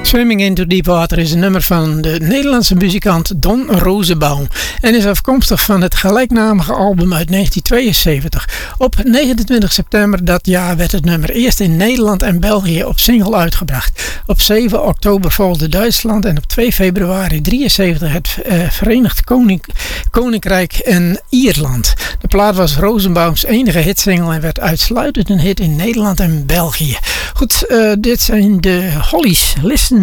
Swimming into Deep Water is een nummer van de Nederlandse muzikant Don Rosenbaum en is afkomstig van het gelijknamige album uit 1972. Op 29 september dat jaar werd het nummer eerst in Nederland en België op single uitgebracht. Op 7 oktober volgde Duitsland en op 2 februari 1973 het Verenigd Koninkrijk en Ierland. De plaat was Rosenbaums enige hitsingle en werd uitsluitend een hit in Nederland en België. Goed, dit zijn de Hollies. Listen